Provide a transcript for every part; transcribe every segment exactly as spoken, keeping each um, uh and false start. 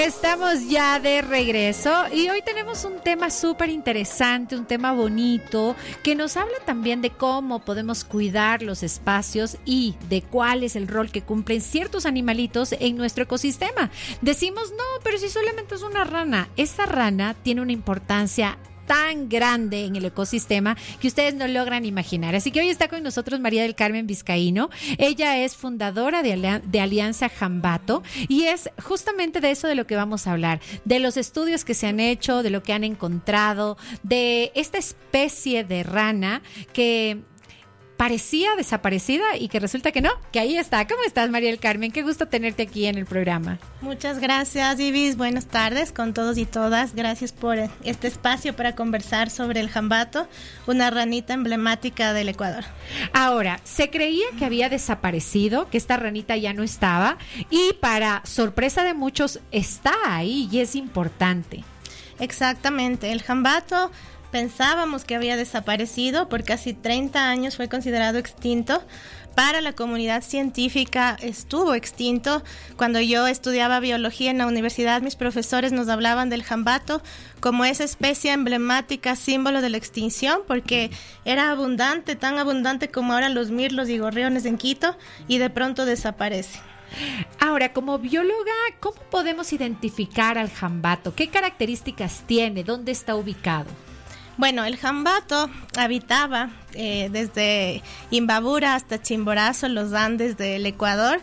Estamos ya de regreso y hoy tenemos un tema súper interesante, un tema bonito, que nos habla también de cómo podemos cuidar los espacios y de cuál es el rol que cumplen ciertos animalitos en nuestro ecosistema. Decimos, no, pero si solamente es una rana. Esta rana tiene una importancia tan grande en el ecosistema que ustedes no logran imaginar. Así que hoy está con nosotros María del Carmen Vizcaíno. Ella es fundadora de, Alian- de Alianza Jambato y es justamente de eso de lo que vamos a hablar, de los estudios que se han hecho, de lo que han encontrado, de esta especie de rana que parecía desaparecida y que resulta que no, que ahí está. ¿Cómo estás, María del Carmen? Qué gusto tenerte aquí en el programa. Muchas gracias, Ibis. Buenas tardes con todos y todas. Gracias por este espacio para conversar sobre el jambato, una ranita emblemática del Ecuador. Ahora, se creía que había desaparecido, que esta ranita ya no estaba y para sorpresa de muchos está ahí y es importante. Exactamente, el jambato pensábamos que había desaparecido, por casi treinta años fue considerado extinto. Para la comunidad científica estuvo extinto. Cuando yo estudiaba biología en la universidad, mis profesores nos hablaban del jambato como esa especie emblemática, símbolo de la extinción, porque era abundante, tan abundante como ahora los mirlos y gorriones en Quito, y de pronto desaparece. Ahora, como bióloga, ¿cómo podemos identificar al jambato? ¿Qué características tiene? ¿Dónde está ubicado? Bueno, el jambato habitaba eh, desde Imbabura hasta Chimborazo, los Andes del Ecuador.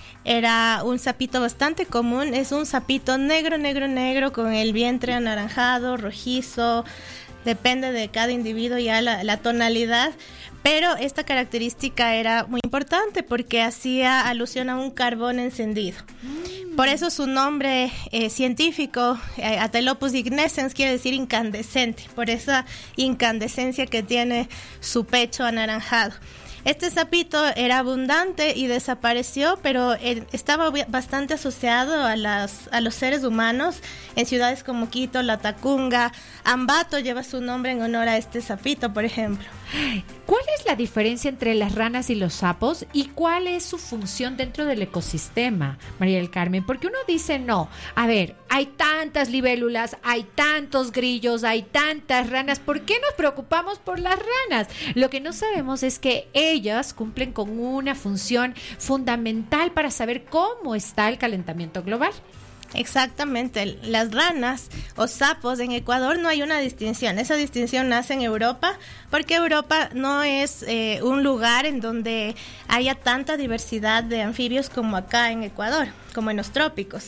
Era un sapito bastante común, es un sapito negro, negro, negro, con el vientre anaranjado, rojizo, depende de cada individuo ya la, la tonalidad. Pero esta característica era muy importante porque hacía alusión a un carbón encendido. Mm. Por eso su nombre eh, científico, eh, Atelopus ignescens, quiere decir incandescente, por esa incandescencia que tiene su pecho anaranjado. Este sapito era abundante y desapareció, pero eh, estaba bastante asociado a, las, a los seres humanos en ciudades como Quito, Latacunga. Ambato lleva su nombre en honor a este sapito, por ejemplo. ¿Cuál es la diferencia entre las ranas y los sapos y cuál es su función dentro del ecosistema, María del Carmen? Porque uno dice, no, a ver, hay tantas libélulas, hay tantos grillos, hay tantas ranas, ¿por qué nos preocupamos por las ranas? Lo que no sabemos es que ellas cumplen con una función fundamental para saber cómo está el calentamiento global. Exactamente, las ranas o sapos en Ecuador no hay una distinción, esa distinción nace en Europa porque Europa no es eh, un lugar en donde haya tanta diversidad de anfibios como acá en Ecuador, como en los trópicos.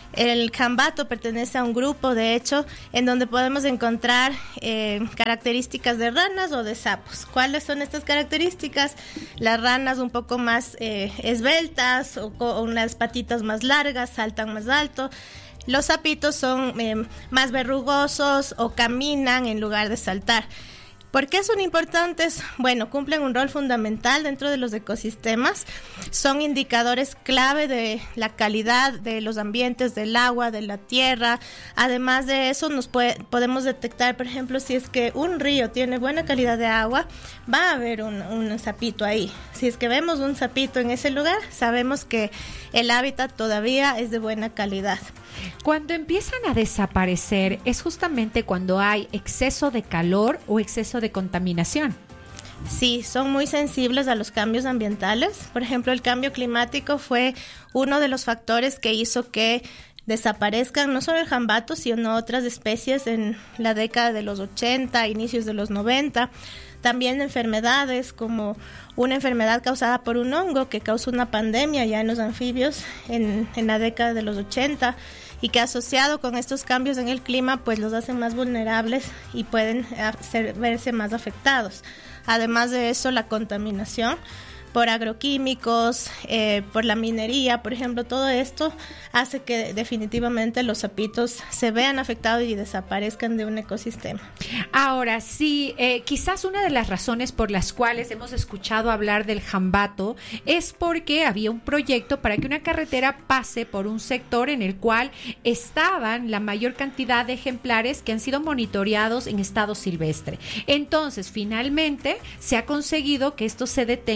El jambato pertenece a un grupo, de hecho, en donde podemos encontrar eh, características de ranas o de sapos. ¿Cuáles son estas características? Las ranas un poco más eh, esbeltas o con unas patitas más largas, saltan más alto. Los sapitos son eh, más verrugosos o caminan en lugar de saltar. ¿Por qué son importantes? Bueno, cumplen un rol fundamental dentro de los ecosistemas. Son indicadores clave de la calidad de los ambientes, del agua, de la tierra. Además de eso, nos puede, podemos detectar, por ejemplo, si es que un río tiene buena calidad de agua, va a haber un, un sapito ahí. Si es que vemos un sapito en ese lugar, sabemos que el hábitat todavía es de buena calidad. Cuando empiezan a desaparecer, es justamente cuando hay exceso de calor o exceso de contaminación. Sí, son muy sensibles a los cambios ambientales. Por ejemplo, el cambio climático fue uno de los factores que hizo que desaparezcan no solo el jambato, sino otras especies en la década de los ochenta, inicios de los noventa. También enfermedades como una enfermedad causada por un hongo que causó una pandemia ya en los anfibios en, en la década de los ochenta y que asociado con estos cambios en el clima pues los hacen más vulnerables y pueden hacer, verse más afectados. Además de eso, la contaminación por agroquímicos, eh, por la minería, por ejemplo, todo esto hace que definitivamente los sapitos se vean afectados y desaparezcan de un ecosistema. Ahora, sí, eh, quizás una de las razones por las cuales hemos escuchado hablar del jambato es porque había un proyecto para que una carretera pase por un sector en el cual estaban la mayor cantidad de ejemplares que han sido monitoreados en estado silvestre. Entonces, finalmente, se ha conseguido que esto se detenga, no sé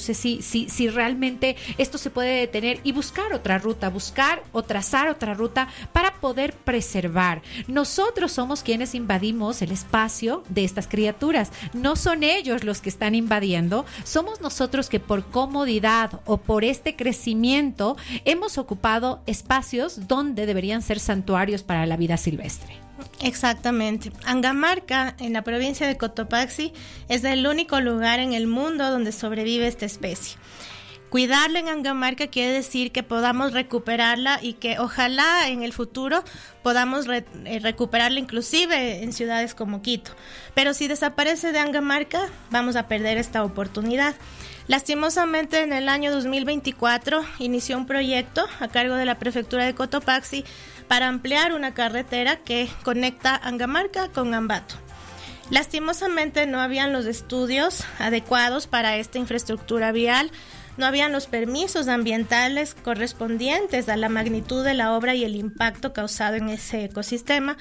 sé si, si, si realmente esto se puede detener y buscar otra ruta, buscar o trazar otra ruta para poder preservar. Nosotros somos quienes invadimos el espacio de estas criaturas. No son ellos los que están invadiendo, somos nosotros que por comodidad o por este crecimiento hemos ocupado espacios donde deberían ser santuarios para la vida silvestre. Exactamente. Angamarca, en la provincia de Cotopaxi, es el único lugar en el mundo donde sobrevive esta especie. Cuidarla en Angamarca quiere decir que podamos recuperarla y que ojalá en el futuro podamos re- recuperarla inclusive en ciudades como Quito. Pero si desaparece de Angamarca, vamos a perder esta oportunidad. Lastimosamente, en el año dos mil veinticuatro inició un proyecto a cargo de la prefectura de Cotopaxi para ampliar una carretera que conecta Angamarca con Ambato. Lastimosamente no habían los estudios adecuados para esta infraestructura vial, no habían los permisos ambientales correspondientes a la magnitud de la obra y el impacto causado en ese ecosistema,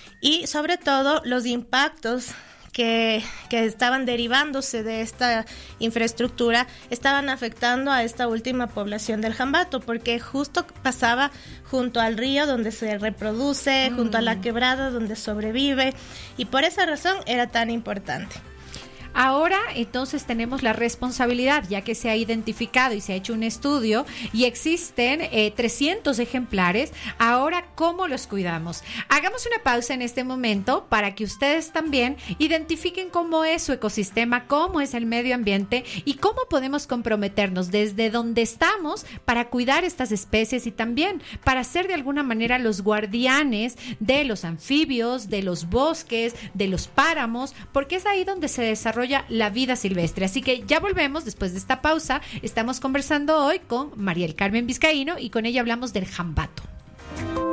y sobre todo los impactos que, que estaban derivándose de esta infraestructura estaban afectando a esta última población del Jambato, porque justo pasaba junto al río donde se reproduce, mm. junto a la quebrada donde sobrevive, y por esa razón era tan importante. Ahora entonces tenemos la responsabilidad, ya que se ha identificado y se ha hecho un estudio y existen eh, trescientos ejemplares. Ahora, ¿cómo los cuidamos? Hagamos una pausa en este momento para que ustedes también identifiquen cómo es su ecosistema, cómo es el medio ambiente y cómo podemos comprometernos desde donde estamos para cuidar estas especies y también para ser de alguna manera los guardianes de los anfibios, de los bosques, de los páramos, porque es ahí donde se desarrolla la vida silvestre. Así que ya volvemos después de esta pausa. Estamos conversando hoy con Mariel Carmen Vizcaíno y con ella hablamos del Jambato.